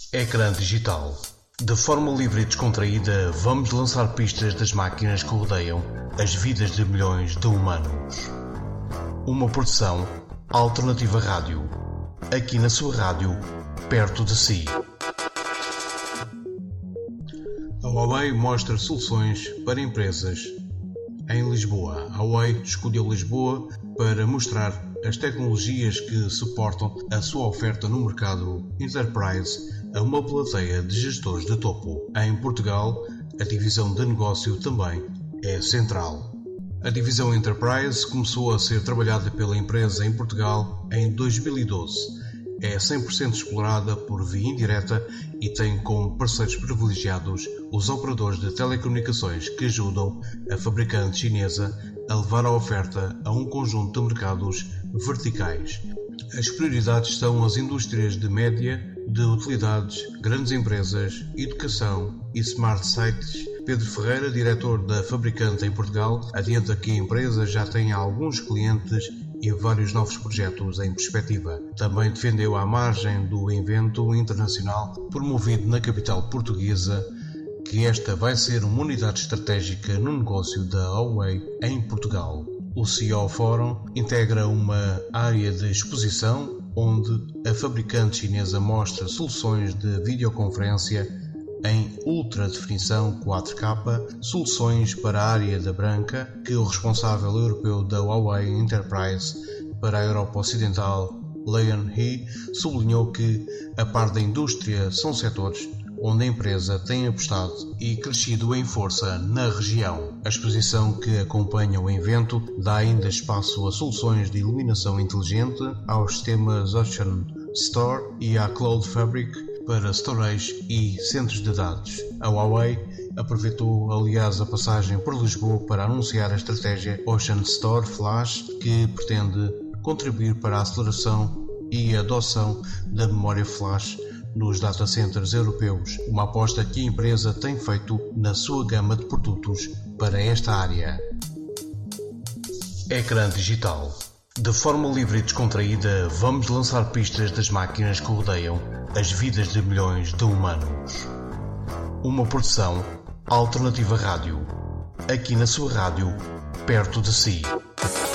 Ecrã digital. De forma livre e descontraída, vamos lançar pistas das máquinas que rodeiam as vidas de milhões de humanos. Uma produção Alternativa Rádio. Aqui na sua rádio, perto de si. A Huawei mostra soluções para empresas em Lisboa. A Huawei escolheu Lisboa para mostrar as tecnologias que suportam a sua oferta no mercado Enterprise a uma plateia de gestores de topo. Em Portugal, a divisão de negócio também é central. A divisão Enterprise começou a ser trabalhada pela empresa em Portugal em 2012. É 100% explorada por via indireta e tem como parceiros privilegiados os operadores de telecomunicações que ajudam a fabricante chinesa a levar a oferta a um conjunto de mercados verticais. As prioridades são as indústrias de média, de utilidades, grandes empresas, educação e smart sites. Pedro Ferreira, diretor da fabricante em Portugal, adianta que a empresa já tem alguns clientes e vários novos projetos em perspectiva. Também defendeu à margem do evento internacional promovido na capital portuguesa que esta vai ser uma unidade estratégica no negócio da Huawei em Portugal. O CEO Fórum integra uma área de exposição onde a fabricante chinesa mostra soluções de videoconferência em ultra definição 4K, soluções para a área da branca, que o responsável europeu da Huawei Enterprise para a Europa Ocidental, Leon He, sublinhou que, a par da indústria, são setores onde a empresa tem apostado e crescido em força na região. A exposição que acompanha o evento dá ainda espaço a soluções de iluminação inteligente, aos sistemas Ocean Store e à Cloud Fabric para storage e centros de dados. A Huawei aproveitou, aliás, a passagem por Lisboa para anunciar a estratégia Ocean Store Flash, que pretende contribuir para a aceleração e adoção da memória flash nos data centers europeus, uma aposta que a empresa tem feito na sua gama de produtos para esta área. Ecrã digital. De forma livre e descontraída, vamos lançar pistas das máquinas que rodeiam as vidas de milhões de humanos. Uma produção Alternativa Rádio. Aqui na sua rádio, perto de si.